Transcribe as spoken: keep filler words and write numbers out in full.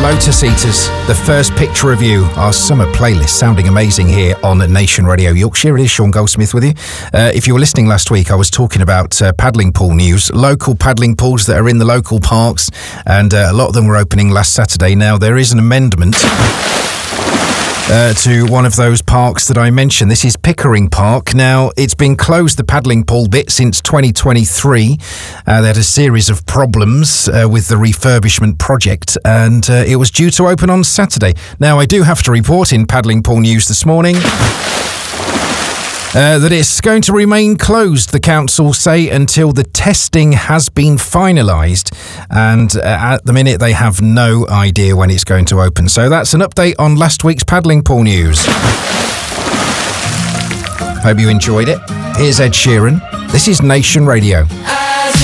Lotus Eaters, the first picture review, our summer playlist, sounding amazing here on Nation Radio Yorkshire. It is Sean Goldsmith with you. Uh, if you were listening last week, I was talking about uh, paddling pool news, local paddling pools that are in the local parks, and uh, a lot of them were opening last Saturday. Now, there is an amendment Uh, to one of those parks that I mentioned. This is Pickering Park. Now, it's been closed, the paddling pool bit, since twenty twenty-three. Uh, they had a series of problems uh, with the refurbishment project, and uh, it was due to open on Saturday. Now, I do have to report in paddling pool news this morning Uh, that it's going to remain closed, the council say, until the testing has been finalised. And uh, at the minute, they have no idea when it's going to open. So that's an update on last week's paddling pool news. Hope you enjoyed it. Here's Ed Sheeran. This is Nation Radio.